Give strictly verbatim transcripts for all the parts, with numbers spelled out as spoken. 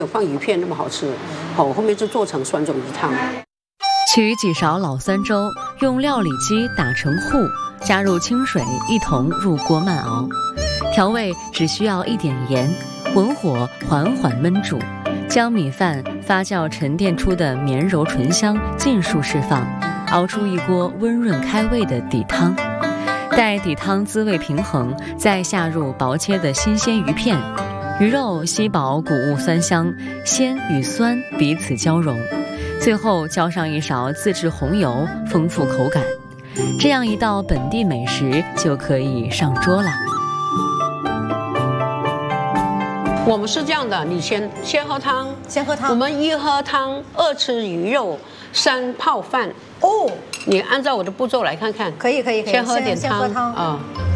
有放鱼片那么好吃，哦，后面就做成酸种鱼汤。 取几勺老酸粥，用料理机打成糊，加入清水一同入锅慢熬。调味只需要一点盐，文火缓缓焖煮，将米饭发酵沉淀出的绵柔醇香尽数释放，熬出一锅温润开胃的底汤。待底汤滋味平衡，再下入薄切的新鲜鱼片。鱼肉吸饱谷物酸香，鲜与酸彼此交融，最后浇上一勺自制红油，丰富口感。这样一道本地美食就可以上桌了。 我们是这样的，你先先喝汤， 先喝汤。 我们一喝汤，二吃鱼肉，三泡饭。 哦， 你按照我的步骤来看看。 可以可以可以。 先喝点汤。 先喝汤啊。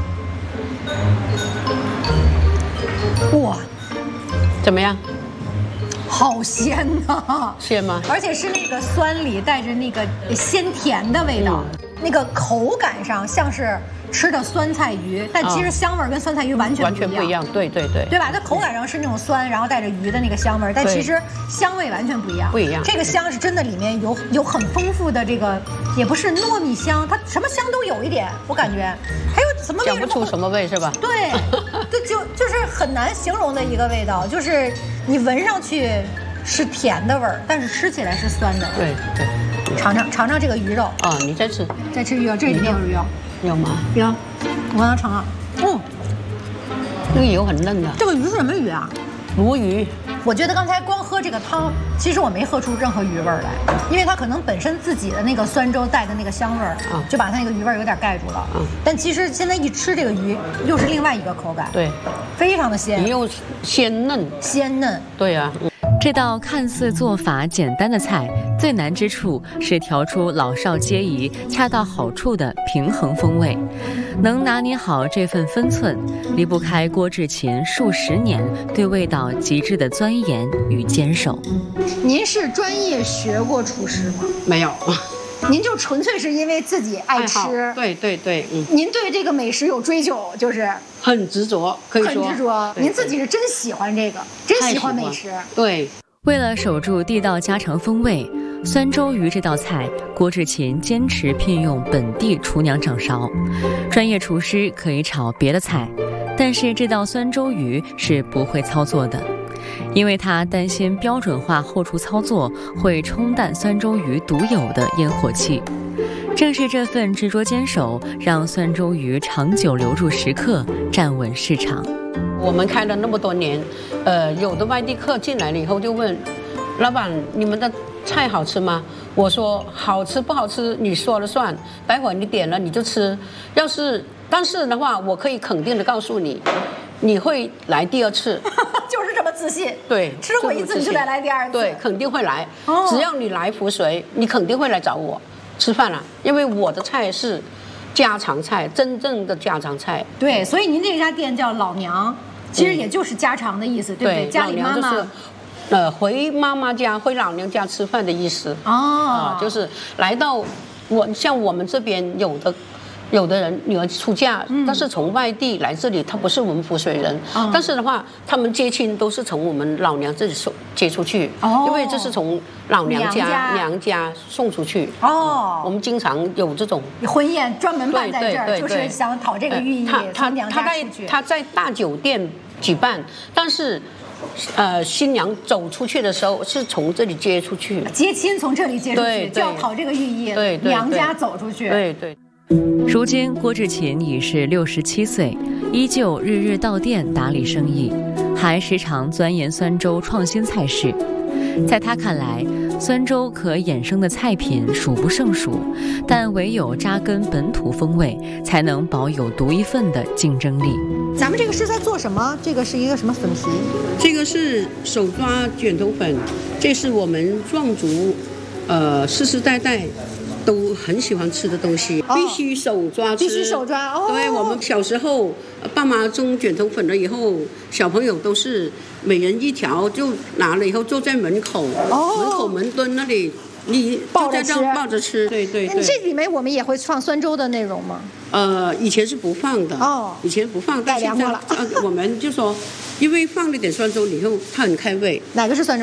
哇， 怎么样？ 好鲜呐！ 鲜吗？ 而且是那个酸里带着那个鲜甜的味道，嗯、那个口感上像是吃的酸菜鱼，但其实香味跟酸菜鱼完全完全不一样。对对对， 对吧？它口感上是那种酸，然后带着鱼的那个香味，但其实香味完全不一样。 不一样。 这个香是真的，里面有有很丰富的这个，也不是糯米香，它什么香都有一点，我感觉。还有什么味？ 讲不出什么味是吧？ 对，这就就是很难形容的一个味道，就是你闻上去是甜的味儿，但是吃起来是酸的。 对对。 尝尝尝尝这个鱼肉啊！你再吃， 再吃鱼肉，这里面有鱼肉， 有吗？ 有，我让它尝尝。嗯， 那个油很嫩的。 这个鱼是什么鱼啊？ 鲈鱼。我觉得刚才光喝这个汤，其实我没喝出任何鱼味来，因为它可能本身自己的那个酸粥带的那个香味儿，啊，就把它那个鱼味有点盖住了。啊，但其实现在一吃这个鱼，又是另外一个口感。 对， 非常的鲜。 鱼又鲜嫩， 鲜嫩。 对啊。嗯， 这道看似做法简单的菜，最难之处是调出老少皆宜、恰到好处的平衡风味。能拿捏好这份分寸，离不开郭志勤数十年对味道极致的钻研与坚守。 您是专业学过厨师吗？ 没有。 您就纯粹是因为自己爱吃。 对对对，嗯。 您对这个美食有追求，就是很执着，可以说很执着。您自己是真喜欢这个，真喜欢美食。 对。 为了守住地道家常风味，酸粥鱼这道菜，郭志勤坚持聘用本地厨娘掌勺。专业厨师可以炒别的菜，但是这道酸粥鱼是不会操作的，因为他担心标准化后厨操作会冲淡酸粥鱼独有的烟火气。正是这份执着坚守，让酸粥鱼长久留住食客，站稳市场。 我们开了那么多年，呃，有的外地客进来了以后就问，老板，你们的菜好吃吗？我说好吃不好吃你说了算，待会儿你点了你就吃。要是但是的话，我可以肯定的告诉你，你会来第二次。 就是这么自信。对，吃过一次你就得来第二次。 对，肯定会来。哦，只要你来福水，你肯定会来找我吃饭了，因为我的菜是家常菜，真正的家常菜。 对，所以您这家店叫老娘，其实也就是家常的意思，对不对？家里妈妈。 呃，回妈妈家、回老娘家吃饭的意思哦，啊，就是来到我像我们这边有的有的人女儿出嫁，嗯，但是从外地来这里，她不是我们福水人，哦，但是的话，他们接亲都是从我们老娘这里送接出去，哦，因为这是从老娘家、娘家, 娘家送出去哦。我们经常有这种婚宴专门办在这儿，就是想讨这个寓意。 他他他在他在大酒店举办，但是。呃，新娘走出去的时候是从这里接出去， 接亲从这里接出去，就要讨这个寓意。对，娘家走出去。 对对。 如今郭志勤已是六十七岁，依旧日日到店打理生意，还时常钻研酸粥创新菜式。在他看来，酸粥可衍生的菜品数不胜数，但唯有扎根本土风味，才能保有独一份的竞争力。 咱们这个是在做什么？这个是一个什么粉皮？ 这个是手抓卷头粉，这是我们壮族，呃，世世代代都很喜欢吃的东西，哦，必须手抓吃。 必须手抓哦。 对，我们小时候爸妈蒸卷头粉了以后，小朋友都是每人一条，就拿了以后坐在门口，哦，门口门墩那里。你抱着吃， 抱着吃，对对对。 这里面我们也会放酸粥的内容吗？ 呃，以前是不放的哦，以前不放， 改良过了。 呃，我们就说，因为放了点酸粥以后，它很开胃。 哪个是酸粥？